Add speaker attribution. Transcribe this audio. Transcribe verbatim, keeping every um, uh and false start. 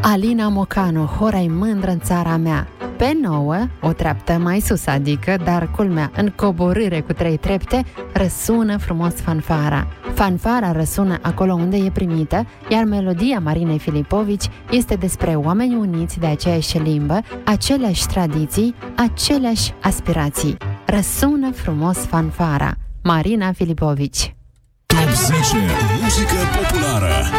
Speaker 1: Alina Mocanu, Hora-i mândră în țara mea. Pe nouă, o treaptă mai sus, adică, dar culmea, în coborâre cu trei trepte, răsună frumos fanfara. Fanfara răsună acolo unde e primită, iar melodia Marinei Filipovici este despre oameni uniți de aceeași limbă, aceleași tradiții, aceleași aspirații. Răsună frumos fanfara. Marina Filipovici.
Speaker 2: Top zece. Muzică populară.